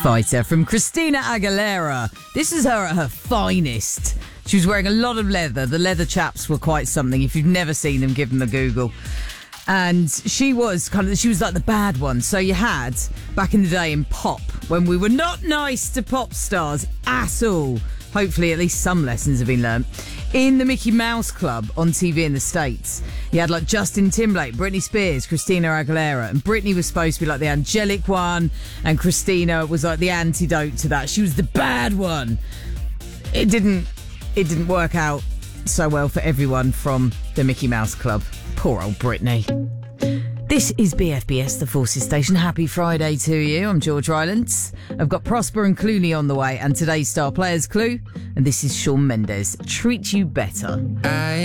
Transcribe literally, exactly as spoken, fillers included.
Fighter from Christina Aguilera. This is her at her finest. She was wearing a lot of leather. The leather chaps were quite something. If you've never seen them, give them a Google. And she was kind of, she was like the bad one. So you had, back in the day in pop, when we were not nice to pop stars at all, hopefully at least some lessons have been learned, in the Mickey Mouse Club on T V in the States, you had like Justin Timberlake, Britney Spears, Christina Aguilera, and Britney was supposed to be like the angelic one, and Christina was like the antidote to that. She was the bad one. It didn't, it didn't work out so well for everyone from the Mickey Mouse Club. Poor old Britney. This is B F B S, the Forces Station. Happy Friday to you. I'm George Rylance. I've got Prosper and Clooney on the way, and today's star players clue. And this is Shawn Mendes. Treat You Better. I